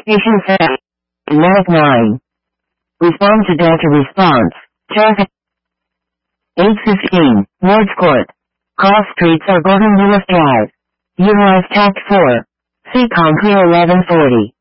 Station 7. Medic 9. Respond to Delta response. Traffic. 8:15. Wards Court. Cross streets or Gordon Lewis Drive. Utilize Tact 4. See Concrete 1140.